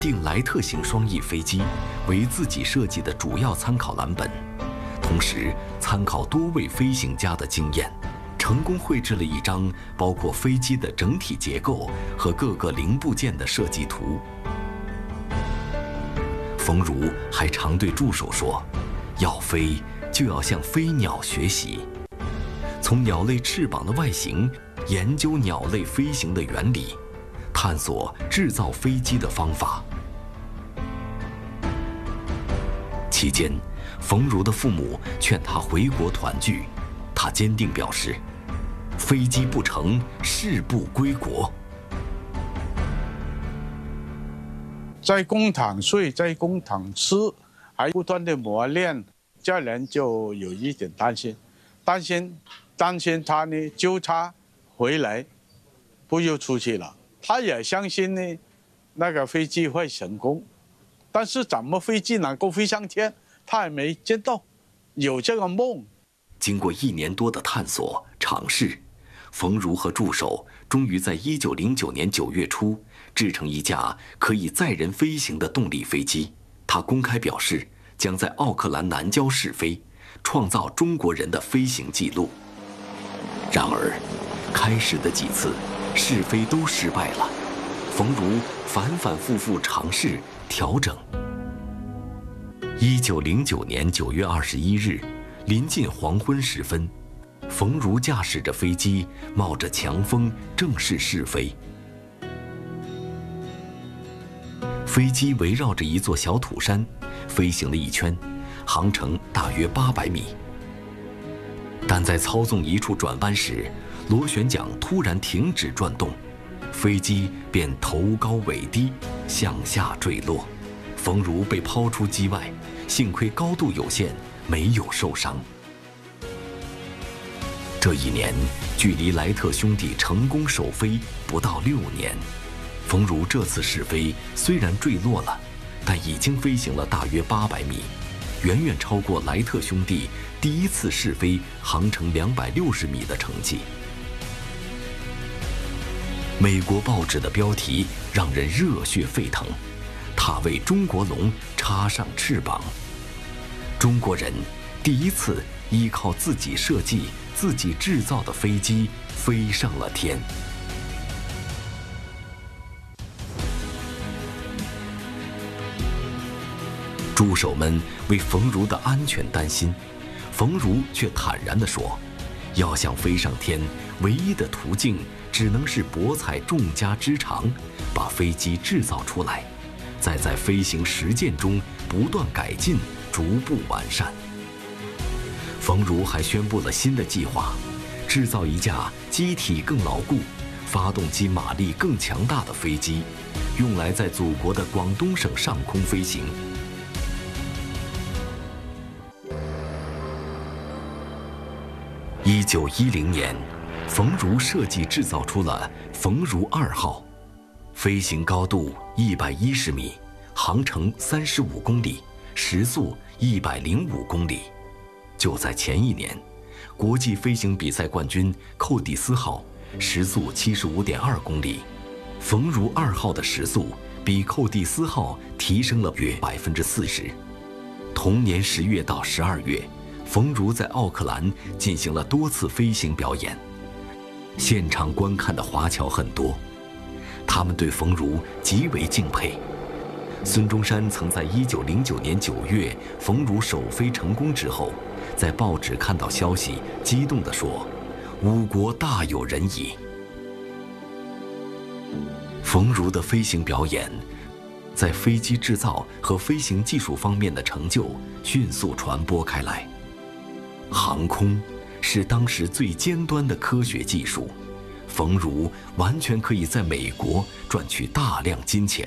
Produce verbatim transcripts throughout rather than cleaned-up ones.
定莱特型双翼飞机为自己设计的主要参考蓝本，同时参考多位飞行家的经验，成功绘制了一张包括飞机的整体结构和各个零部件的设计图。冯如还常对助手说，要飞就要向飞鸟学习，从鸟类翅膀的外形研究鸟类飞行的原理，探索制造飞机的方法。期间，冯如的父母劝他回国团聚，他坚定表示，飞机不成，誓不归国。 在工厂睡，在工厂吃，还不断的磨练，家人就有一点担心，担心担心他呢纠察回来，不又出去了。他也相信呢，那个飞机会成功，但是怎么飞机能够飞上天，他还没见到，有这个梦。 经过一年多的探索尝试，冯如和助手终于在一九零九年九月初制成一架可以载人飞行的动力飞机。他公开表示，将在奥克兰南郊试飞，创造中国人的飞行记录。然而，开始的几次试飞都失败了，冯如反反复复尝试调整。一九零九年九月二十一日，临近黄昏时分，冯如驾驶着飞机，冒着强风正式试飞。飞机围绕着一座小土山飞行了一圈，航程大约八百米。但在操纵一处转弯时，螺旋桨突然停止转动，飞机便头高尾低向下坠落，冯如被抛出机外，幸亏高度有限，没有受伤。这一年，距离莱特兄弟成功首飞不到六年。冯如这次试飞虽然坠落了，但已经飞行了大约八百米，远远超过莱特兄弟第一次试飞航程两百六十米的成绩。美国报纸的标题让人热血沸腾，他为中国龙插上翅膀。中国人第一次依靠自己设计、自己制造的飞机飞上了天。助手们为冯如的安全担心，冯如却坦然地说，要想飞上天，唯一的途径只能是博采众家之长，把飞机制造出来，再在飞行实践中不断改进，逐步完善。冯如还宣布了新的计划，制造一架机体更牢固、发动机马力更强大的飞机，用来在祖国的广东省上空飞行。一九一零年，冯如设计制造出了冯如二号，飞行高度一百一十米，航程三十五公里，时速一百零五公里。就在前一年，国际飞行比赛冠军寇蒂斯号时速七十五点二公里，冯如二号的时速比寇蒂斯号提升了约百分之四十。同年十月到十二月，冯如在奥克兰进行了多次飞行表演，现场观看的华侨很多，他们对冯如极为敬佩。孙中山曾在一九零九年九月冯如首飞成功之后，在报纸看到消息，激动地说：“吾国大有人矣。”冯如的飞行表演，在飞机制造和飞行技术方面的成就迅速传播开来。航空是当时最尖端的科学技术，冯如完全可以在美国赚取大量金钱。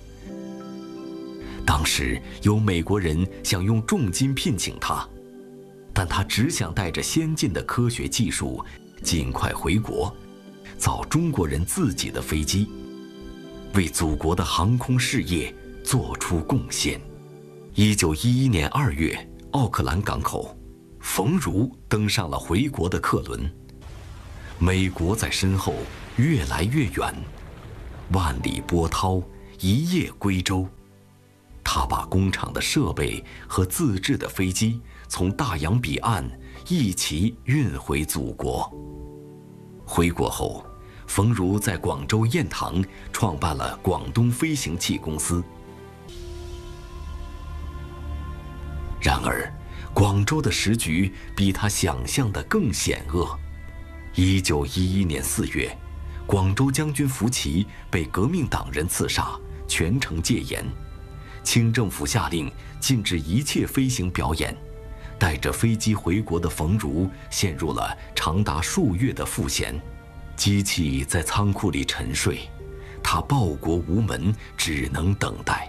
当时有美国人想用重金聘请他，但他只想带着先进的科学技术尽快回国，造中国人自己的飞机，为祖国的航空事业做出贡献。一九一一年二月，奥克兰港口，冯如登上了回国的客轮，美国在身后越来越远，万里波涛一夜归舟。他把工厂的设备和自制的飞机从大洋彼岸一起运回祖国。回国后，冯如在广州雁塘创办了广东飞行器公司。然而，广州的时局比他想象的更险恶。一九一一年四月，广州将军福奇被革命党人刺杀，全城戒严。清政府下令禁止一切飞行表演，带着飞机回国的冯如陷入了长达数月的赋闲。机器在仓库里沉睡，他报国无门，只能等待。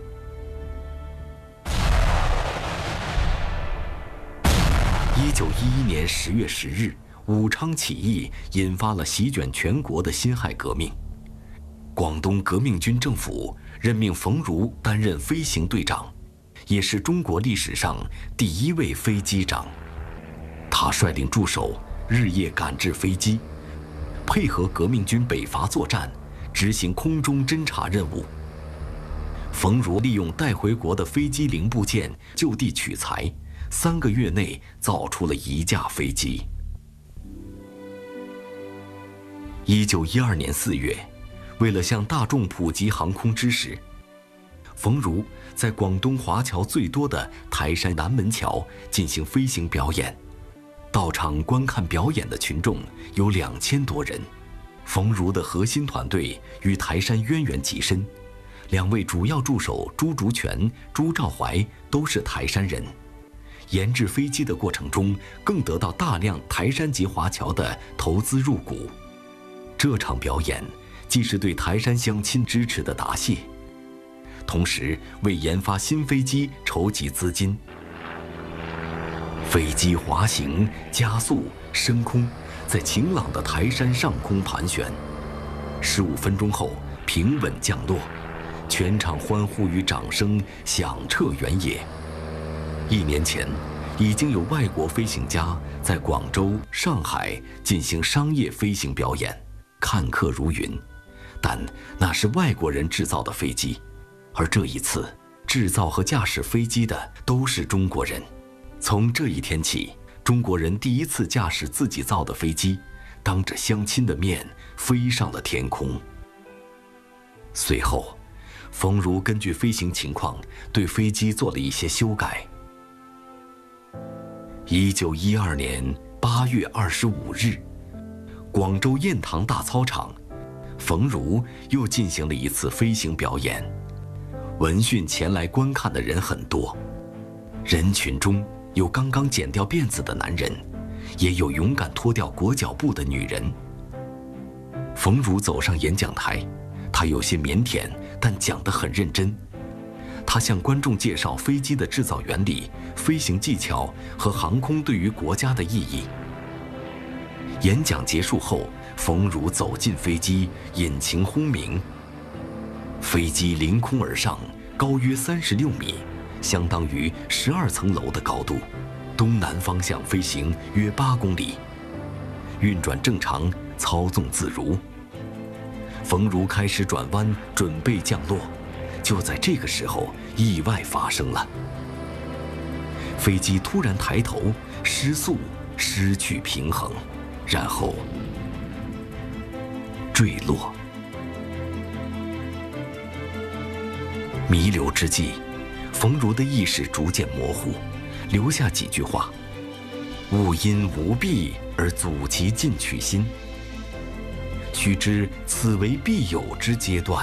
一九一一年十月十日，武昌起义引发了席卷全国的辛亥革命。广东革命军政府任命冯如担任飞行队长，也是中国历史上第一位飞机长。他率领助手日夜赶制飞机，配合革命军北伐作战，执行空中侦察任务。冯如利用带回国的飞机零部件就地取材，三个月内造出了一架飞机。一九一二年四月，为了向大众普及航空知识，冯如在广东华侨最多的台山南门桥进行飞行表演。到场观看表演的群众有两千多人。冯如的核心团队与台山渊源极深，两位主要助手朱竹泉、朱兆怀都是台山人。研制飞机的过程中，更得到大量台山籍华侨的投资入股。这场表演既是对台山乡亲支持的答谢，同时为研发新飞机筹集资金。飞机滑行、加速、升空，在晴朗的台山上空盘旋。十五分钟后，平稳降落，全场欢呼与掌声响彻原野。一年前，已经有外国飞行家在广州、上海进行商业飞行表演，看客如云。但那是外国人制造的飞机，而这一次，制造和驾驶飞机的都是中国人。从这一天起，中国人第一次驾驶自己造的飞机，当着乡亲的面飞上了天空。随后，冯如根据飞行情况对飞机做了一些修改。一九一二年八月二十五日，广州雁塘大操场，冯如又进行了一次飞行表演。闻讯前来观看的人很多，人群中有刚刚剪掉辫子的男人，也有勇敢脱掉裹脚布的女人。冯如走上演讲台，他有些腼腆，但讲得很认真。他向观众介绍飞机的制造原理、飞行技巧和航空对于国家的意义。演讲结束后，冯如走进飞机，引擎轰鸣，飞机凌空而上，高约三十六米，相当于十二层楼的高度，东南方向飞行约八公里，运转正常，操纵自如。冯如开始转弯，准备降落。就在这个时候，意外发生了。飞机突然抬头，失速，失去平衡，然后坠落。弥留之际，冯如的意识逐渐模糊，留下几句话：勿因无弊而阻其进取心，须知此为必有之阶段。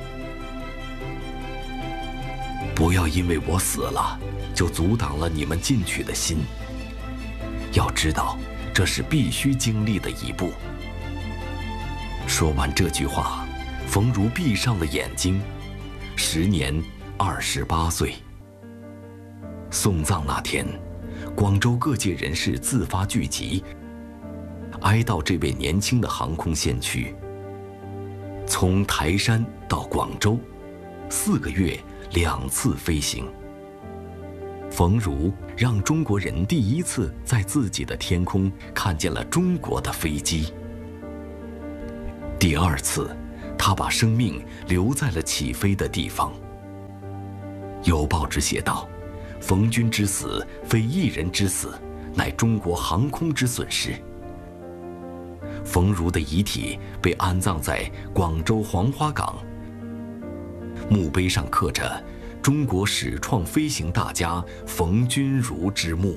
不要因为我死了，就阻挡了你们进取的心。要知道，这是必须经历的一步。说完这句话，冯如闭上了眼睛。时年二十八岁。送葬那天，广州各界人士自发聚集，哀悼这位年轻的航空先驱。从台山到广州，四个月两次飞行。冯如让中国人第一次在自己的天空看见了中国的飞机。第二次， 他把生命留在了起飞的地方。有报纸写道：“冯军之死，非一人之死，乃中国航空之损失。”冯如的遗体被安葬在广州黄花岗，墓碑上刻着“中国始创飞行大家冯君如之墓”。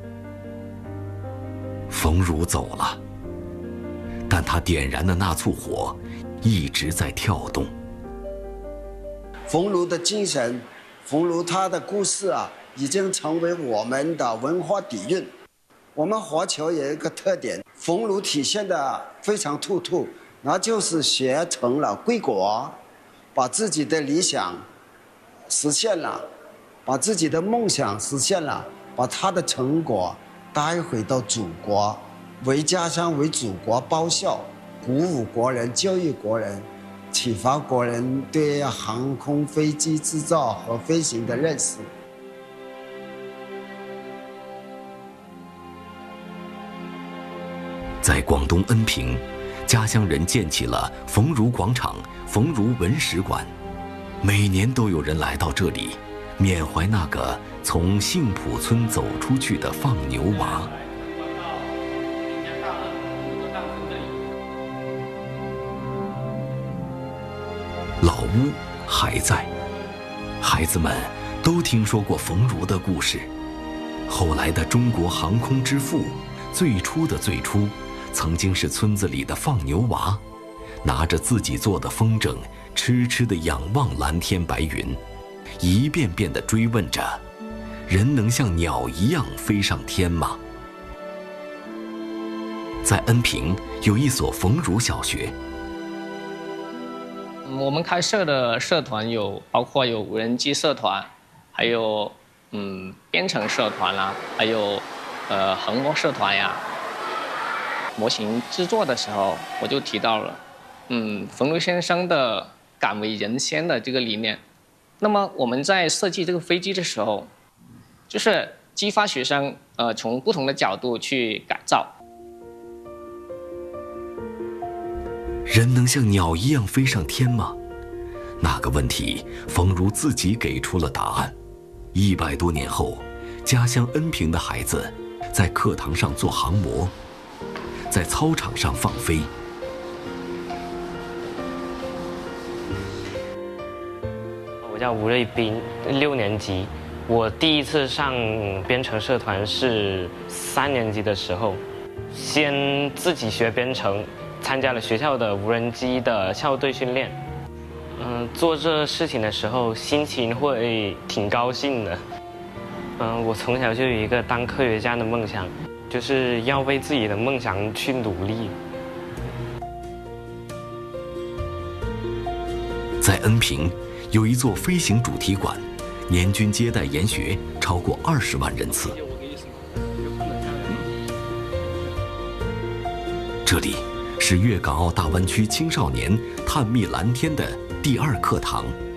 冯如走了，但他点燃的那簇火一直在跳动。 冯如的精神，冯如他的故事啊，已经成为我们的文化底蕴。我们华侨有一个特点，冯如体现的非常突出，那就是学成了归国，把自己的理想实现了，把自己的梦想实现了，把他的成果带回到祖国，为家乡为祖国报效，鼓舞国人，教育国人，启发国人对航空飞机制造和飞行的认识。 在广东恩平，家乡人建起了冯如广场、冯如文史馆，每年都有人来到这里，缅怀那个从杏浦村走出去的放牛娃。老屋还在，孩子们都听说过冯如的故事。后来的中国航空之父，最初的最初，曾经是村子里的放牛娃，拿着自己做的风筝，痴痴地仰望蓝天白云，一遍遍地追问着：人能像鸟一样飞上天吗？在恩平有一所冯如小学。 我们开设的社团有包括有无人机社团，还有嗯编程社团啦、啊，还有呃横模社团呀。模型制作的时候，我就提到了，嗯，冯如先生的敢为人先的这个理念。那么我们在设计这个飞机的时候，就是激发学生呃从不同的角度去改造。 人能像鸟一样飞上天吗？那个问题，冯如自己给出了答案。一百多年后，家乡恩平的孩子在课堂上做航模，在操场上放飞。 我叫吴瑞斌，六年级。我第一次上编程社团是三年级的时候，先自己学编程。参加了学校的无人机的校队训练，嗯、呃，做这事情的时候心情会挺高兴的。嗯、呃，我从小就有一个当科学家的梦想，就是要为自己的梦想去努力。 在恩平有一座飞行主题馆，年均接待研学超过二十万人次。这里是粤港澳大湾区青少年探秘蓝天的第二课堂。